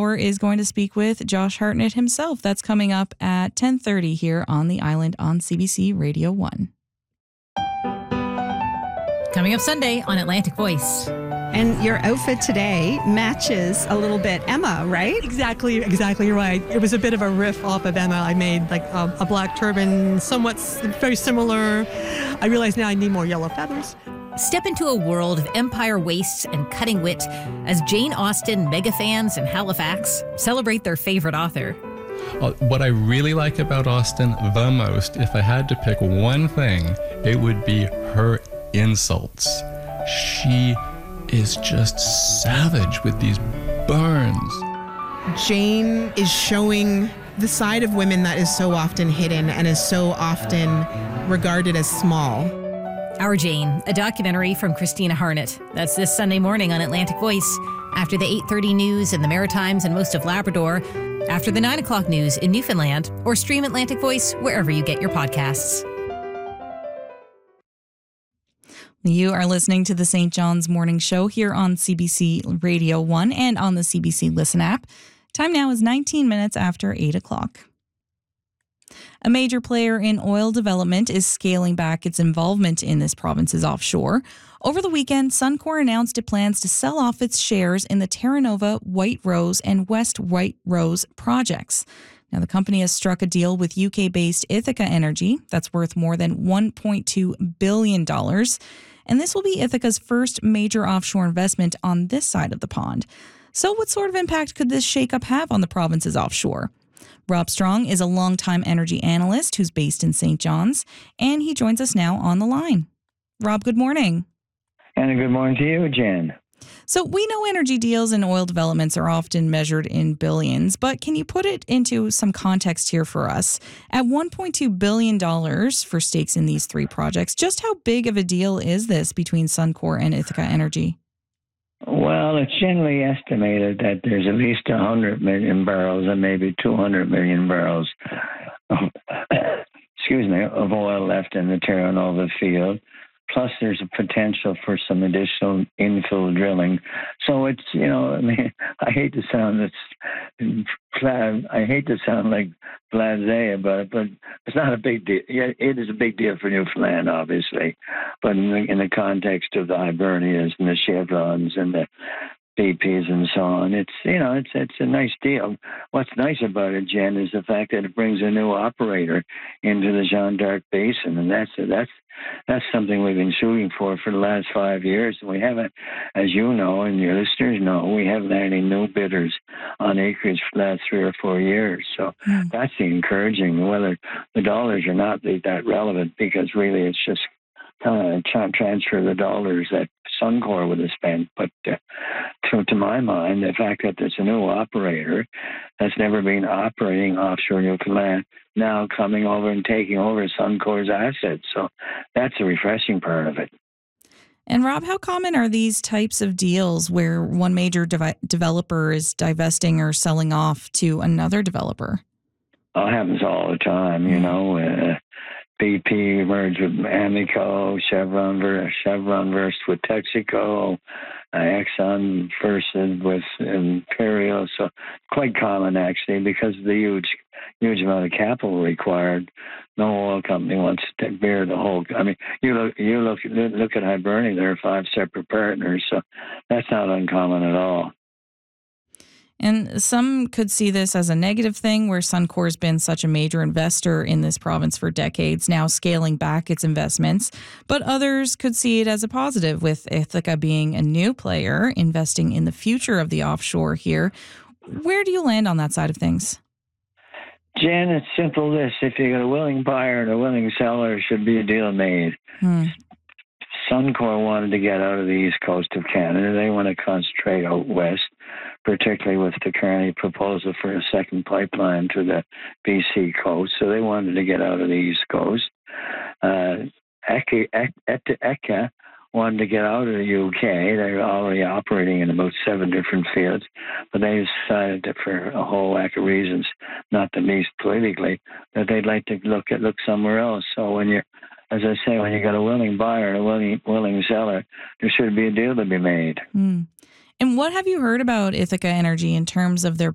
hour is going to speak with Josh Hartnett himself. That's coming up at 10:30 here on the Island on CBC Radio 1. Coming up Sunday on Atlantic Voice. And your outfit today matches a little bit Emma, right? Exactly right. It was a bit of a riff off of Emma. I made like a black turban, somewhat very similar. I realize now I need more yellow feathers. Step into a world of empire wastes and cutting wit as Jane Austen mega fans in Halifax celebrate their favorite author. What I really like about Austen the most, if I had to pick one thing, it would be her insults. She is just savage with these burns. Jane is showing the side of women that is so often hidden and is so often regarded as small. Our Jane, a documentary from Christina Harnett. That's this Sunday morning on Atlantic Voice, after the 8:30 news in the Maritimes and most of Labrador, after the 9 o'clock news in Newfoundland, or stream Atlantic Voice wherever you get your podcasts. You are listening to the St. John's Morning Show here on CBC Radio 1 and on the CBC Listen app. Time now is 19 minutes after 8 o'clock. A major player in oil development is scaling back its involvement in this province's offshore. Over the weekend, Suncor announced it plans to sell off its shares in the Terra Nova, White Rose, and West White Rose projects. Now, the company has struck a deal with UK-based Ithaca Energy that's worth more than $1.2 billion. And this will be Ithaca's first major offshore investment on this side of the pond. So what sort of impact could this shakeup have on the province's offshore? Rob Strong is a longtime energy analyst who's based in St. John's, and he joins us now on the line. Rob, good morning. And a good morning to you, Jen. So we know energy deals and oil developments are often measured in billions, but can you put it into some context here for us? At $1.2 billion for stakes in these three projects, just how big of a deal is this between Suncor and Ithaca Energy? Well, it's generally estimated that there's at least 100 million barrels and maybe 200 million barrels of oil left in the Terra Nova field. Plus, there's a potential for some additional infill drilling. So it's, I hate to sound like blasé about it, but it's not a big deal. Yeah, it is a big deal for Newfoundland, obviously, but in the context of the Hibernias and the Chevrons and the BPs and so on, it's a nice deal. What's nice about it, Jen, is the fact that it brings a new operator into the Jeanne d'Arc Basin, and that's something we've been shooting for the last 5 years. And we haven't, as you know, and your listeners know, we haven't had any new bidders on acreage for the last 3 or 4 years. So that's the encouraging. Whether the dollars are not that relevant, because really it's just transfer the dollars that Suncor would have spent. But to my mind, the fact that there's a new operator that's never been operating offshore Newfoundland now coming over and taking over Suncor's assets. So that's a refreshing part of it. And Rob, how common are these types of deals where one major developer is divesting or selling off to another developer? It happens all the time, BP merged with Amoco, Chevron versed with Texaco, Exxon versed with Imperial. So quite common, actually, because of the huge amount of capital required. No oil company wants to bear the whole. I mean, you look at Hibernia. There are 5 separate partners, so that's not uncommon at all. And some could see this as a negative thing, where Suncor's been such a major investor in this province for decades, now scaling back its investments. But others could see it as a positive, with Ithaca being a new player investing in the future of the offshore here. Where do you land on that side of things? Jen, it's simple this. If you got a willing buyer and a willing seller, should be a deal made. Suncor wanted to get out of the east coast of Canada. They want to concentrate out west, particularly with the current proposal for a second pipeline to the BC coast. So they wanted to get out of the east coast. ECA wanted to get out of the UK. They're already operating in about 7 different fields, but they decided that for a whole whack of reasons, not the least politically, that they'd like to look somewhere else. So when you got a willing buyer and a willing seller, there should be a deal to be made. And what have you heard about Ithaca Energy in terms of their